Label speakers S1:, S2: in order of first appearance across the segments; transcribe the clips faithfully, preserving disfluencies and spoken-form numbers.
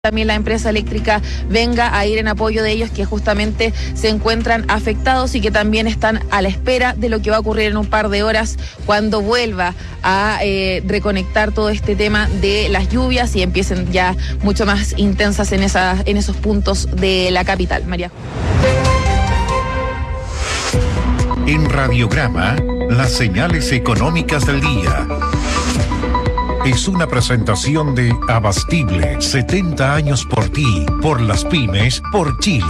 S1: también la empresa eléctrica venga a ir en apoyo de ellos, que justamente se encuentran afectados y que también están a la espera de lo que va a ocurrir en un par de horas cuando vuelva a eh, reconectar todo este tema de las lluvias y empiecen ya mucho más intensas en, esa, en esos puntos de la capital. María.
S2: En Radiograma, las señales económicas del día. Es una presentación de Abastible, setenta años por ti, por las pymes, por Chile.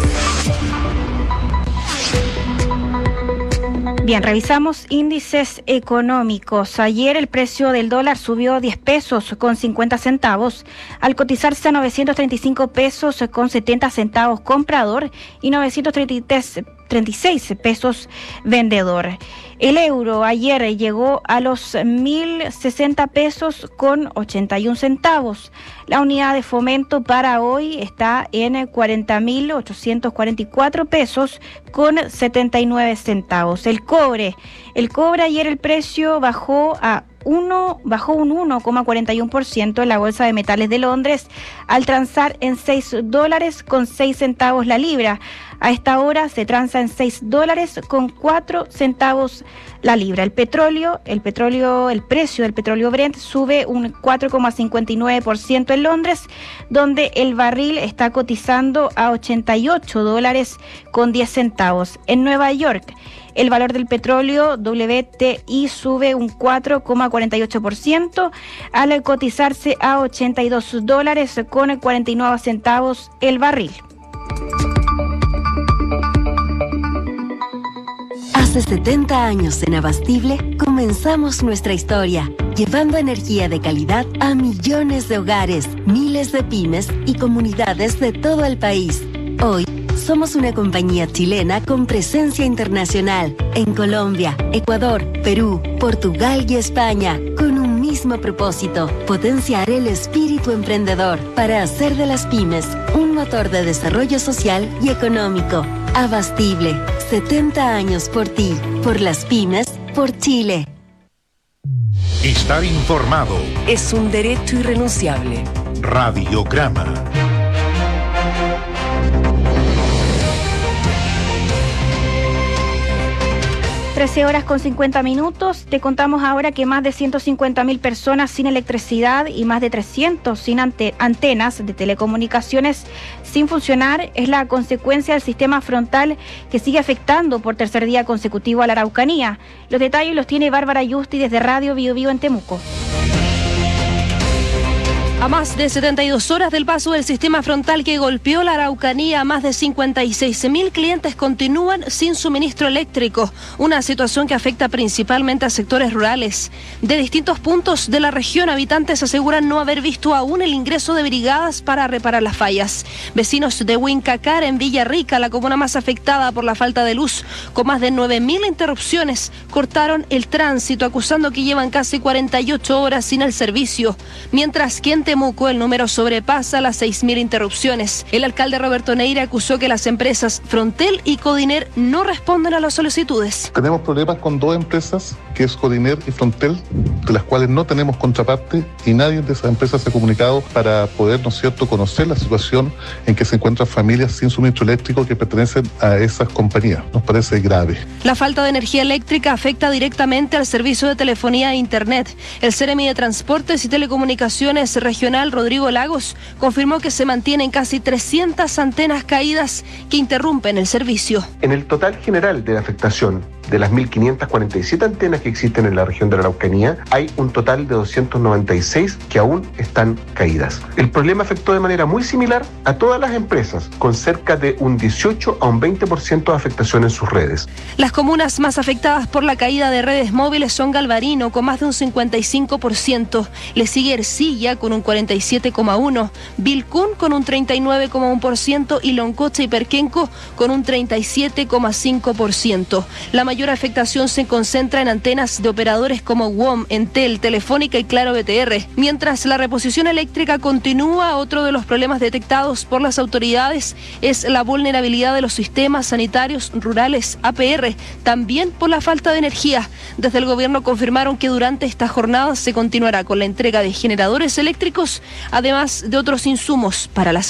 S3: Bien, revisamos índices económicos. Ayer el precio del dólar subió diez pesos con cincuenta centavos, al cotizarse a novecientos treinta y cinco pesos con setenta centavos comprador y novecientos treinta y tres, treinta y seis pesos vendedor. El euro ayer llegó a los mil sesenta pesos con ochenta y un centavos. La unidad de fomento para hoy está en cuarenta mil ochocientos cuarenta y cuatro pesos con setenta y nueve centavos. El cobre, el cobre ayer el precio bajó a Uno, bajó un uno coma cuarenta y uno por ciento en la Bolsa de Metales de Londres al transar en seis dólares con seis centavos la libra. A esta hora se transa en seis dólares con cuatro centavos la libra. El petróleo, el petróleo, el precio del petróleo Brent sube un cuatro coma cincuenta y nueve por ciento en Londres, donde el barril está cotizando a ochenta y ocho dólares con diez centavos. En Nueva York, el valor del petróleo W T I sube un cuatro coma cuarenta y ocho por ciento al cotizarse a ochenta y dos dólares con cuarenta y nueve centavos el barril.
S4: Hace setenta años en Abastible comenzamos nuestra historia, llevando energía de calidad a millones de hogares, miles de pymes y comunidades de todo el país. Hoy, somos una compañía chilena con presencia internacional en Colombia, Ecuador, Perú, Portugal y España, con un mismo propósito: potenciar el espíritu emprendedor para hacer de las pymes un motor de desarrollo social y económico. Abastible, setenta años por ti, por las pymes, por Chile.
S2: Estar informado
S5: es un derecho irrenunciable.
S2: Radiograma.
S3: trece horas con cincuenta minutos. Te contamos ahora que más de ciento cincuenta mil personas sin electricidad y más de trescientos sin ante- antenas de telecomunicaciones sin funcionar es la consecuencia del sistema frontal que sigue afectando por tercer día consecutivo a la Araucanía. Los detalles los tiene Bárbara Yusti desde Radio Bio Bio en Temuco.
S6: A más de setenta y dos horas del paso del sistema frontal que golpeó la Araucanía, más de cincuenta y seis mil clientes continúan sin suministro eléctrico, una situación que afecta principalmente a sectores rurales. De distintos puntos de la región, habitantes aseguran no haber visto aún el ingreso de brigadas para reparar las fallas. Vecinos de Huincacar, en Villarrica, la comuna más afectada por la falta de luz, con más de nueve mil interrupciones, cortaron el tránsito, acusando que llevan casi cuarenta y ocho horas sin el servicio, mientras que en Temuco el número sobrepasa las seis mil interrupciones. El alcalde Roberto Neira acusó que las empresas Frontel y Codiner no responden a las solicitudes.
S7: Tenemos problemas con dos empresas, que es Codiner y Frontel, de las cuales no tenemos contraparte y nadie de esas empresas se ha comunicado para poder, ¿no es cierto?, conocer la situación en que se encuentran familias sin suministro eléctrico que pertenecen a esas compañías. Nos parece grave.
S6: La falta de energía eléctrica afecta directamente al servicio de telefonía e internet. El Seremi de Transportes y Telecomunicaciones Regional Rodrigo Lagos confirmó que se mantienen casi trescientas antenas caídas que interrumpen el servicio.
S8: En el total general de la afectación de las mil quinientas cuarenta y siete antenas que existen en la región de la Araucanía, hay un total de doscientos noventa y seis que aún están caídas. El problema afectó de manera muy similar a todas las empresas, con cerca de un dieciocho a un veinte por ciento de afectación en sus redes.
S6: Las comunas más afectadas por la caída de redes móviles son Galvarino, con más de un cincuenta y cinco por ciento, le sigue Ercilla, con un cuarenta y siete coma uno por ciento, Vilcún, con un treinta y nueve coma uno por ciento y Loncocha y Perquenco, con un treinta y siete coma cinco por ciento. La mayor mayor afectación se concentra en antenas de operadores como W O M, Entel, Telefónica y Claro B T R. Mientras la reposición eléctrica continúa, otro de los problemas detectados por las autoridades es la vulnerabilidad de los sistemas sanitarios rurales A P R, también por la falta de energía. Desde el gobierno confirmaron que durante esta jornada se continuará con la entrega de generadores eléctricos, además de otros insumos para la